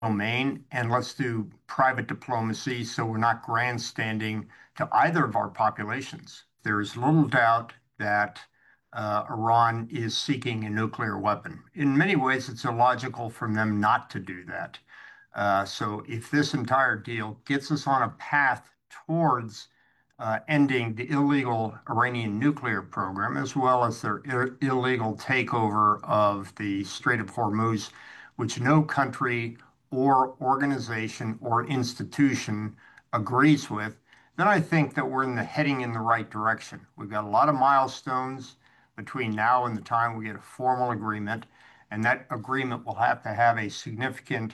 domain, and let's do private diplomacy so we're not grandstanding to either of our populations. There is little doubt that Iran is seeking a nuclear weapon. In many ways, it's illogical for them not to do that. So if this entire deal gets us on a path towards ending the illegal Iranian nuclear program, as well as their illegal takeover of the Strait of Hormuz, which no country or organization or institution agrees with, then I think that we're heading in the right direction. We've got a lot of milestones between now and the time we get a formal agreement, and that agreement will have to have a significant,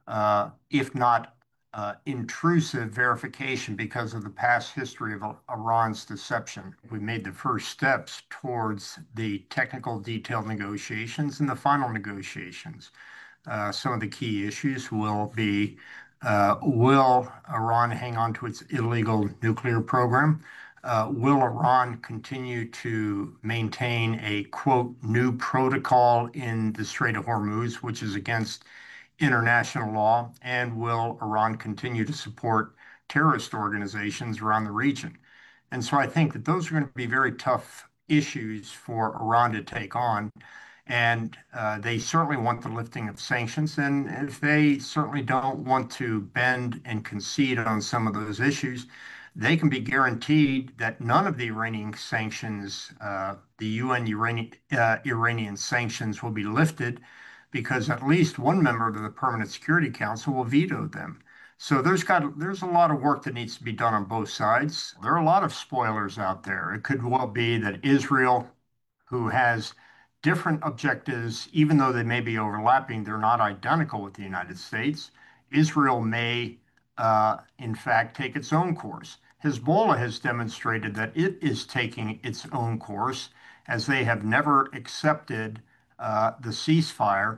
if not intrusive verification because of the past history of Iran's deception. We made the first steps towards the technical detailed negotiations and the final negotiations. Some of the key issues will be, will Iran hang on to its illegal nuclear program? Will Iran continue to maintain a, quote, new protocol in the Strait of Hormuz, which is against international law? And will Iran continue to support terrorist organizations around the region? And so I think that those are going to be very tough issues for Iran to take on. And they certainly want the lifting of sanctions. And if they certainly don't want to bend and concede on some of those issues, they can be guaranteed that none of the Iranian sanctions, the UN Iranian sanctions, will be lifted because at least one member of the Permanent Security Council will veto them. So there's a lot of work that needs to be done on both sides. There are a lot of spoilers out there. It could well be that Israel, who has different objectives, even though they may be overlapping, they're not identical with the United States. Israel may, in fact, take its own course. Hezbollah has demonstrated that it is taking its own course, as they have never accepted the ceasefire,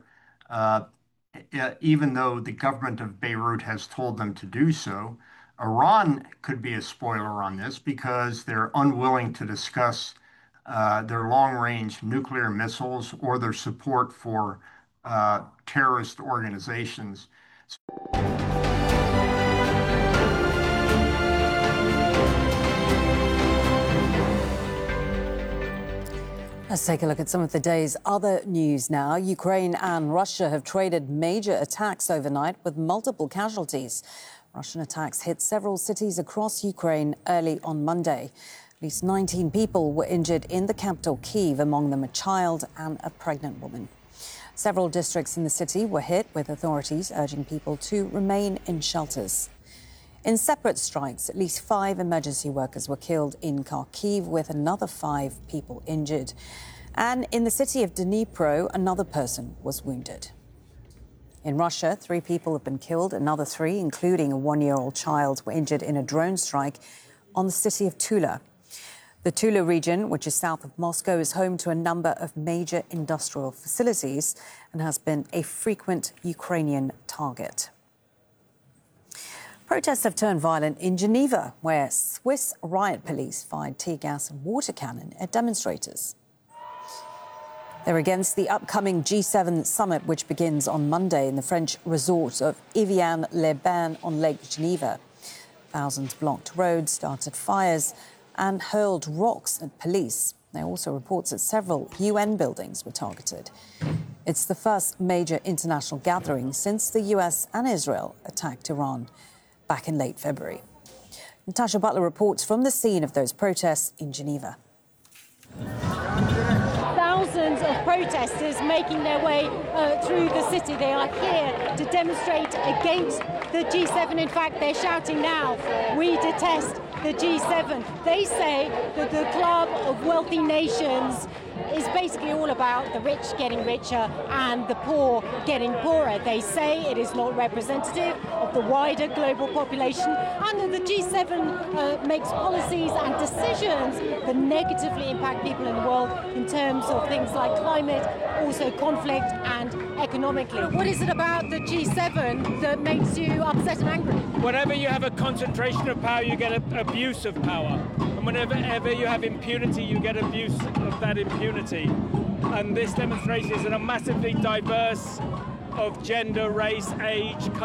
even though the government of Beirut has told them to do so. Iran could be a spoiler on this because they're unwilling to discuss their long-range nuclear missiles or their support for terrorist organizations. Let's take a look at some of the day's other news now. Ukraine and Russia have traded major attacks overnight with multiple casualties. Russian attacks hit several cities across Ukraine early on Monday. At least 19 people were injured in the capital, Kyiv, among them a child and a pregnant woman. Several districts in the city were hit, with authorities urging people to remain in shelters. In separate strikes, at least 5 emergency workers were killed in Kharkiv, with another 5 people injured. And in the city of Dnipro, another person was wounded. In Russia, 3 people have been killed. Another 3, including a 1-year-old child, were injured in a drone strike on the city of Tula. The Tula region, which is south of Moscow, is home to a number of major industrial facilities and has been a frequent Ukrainian target. Protests have turned violent in Geneva, where Swiss riot police fired tear gas and water cannon at demonstrators. They're against the upcoming G7 summit, which begins on Monday in the French resort of Evian-les-Bains on Lake Geneva. Thousands blocked roads, started fires and hurled rocks at police. There are also reports that several UN buildings were targeted. It's the first major international gathering since the US and Israel attacked Iran back in late February. Natasha Butler reports from the scene of those protests in Geneva. Thousands of protesters making their way through the city. They are here to demonstrate against the G7. In fact, they're shouting now, "We detest the G7." They say that the club of wealthy nations is basically all about the rich getting richer and the poor getting poorer. They say it is not representative of the wider global population, and that the G7 makes policies and decisions that negatively impact people in the world in terms of things like climate, also conflict and economically. What is it about the G7 that makes you upset and angry? Whenever you have a concentration of power, you get abuse of power. And whenever you have impunity, you get abuse of that impunity. And this demonstration is a massively diverse of gender, race, age,